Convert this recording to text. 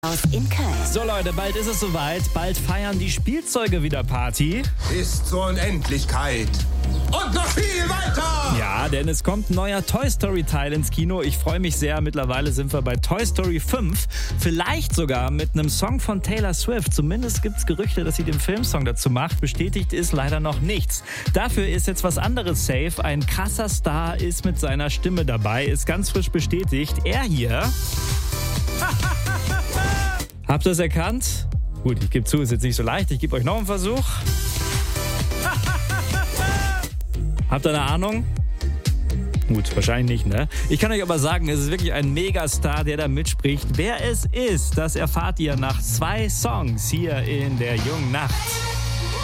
in Köln. So Leute, bald ist es soweit. Bald feiern die Spielzeuge wieder Party. Bis zur Unendlichkeit. Und noch viel weiter! Ja, denn es kommt ein neuer Toy Story Teil ins Kino. Ich freue mich sehr. Mittlerweile sind wir bei Toy Story 5. Vielleicht sogar mit einem Song von Taylor Swift. Zumindest gibt es Gerüchte, dass sie den Filmsong dazu macht. Bestätigt ist leider noch nichts. Dafür ist jetzt was anderes safe. Ein krasser Star ist mit seiner Stimme dabei. Ist ganz frisch bestätigt. Er hier... Habt ihr es erkannt? Gut, ich gebe zu, ist jetzt nicht so leicht. Ich gebe euch noch einen Versuch. Habt ihr eine Ahnung? Gut, wahrscheinlich nicht, ne? Ich kann euch aber sagen, es ist wirklich ein Megastar, der da mitspricht. Wer es ist, das erfahrt ihr nach 2 Songs hier in der jungen Nacht.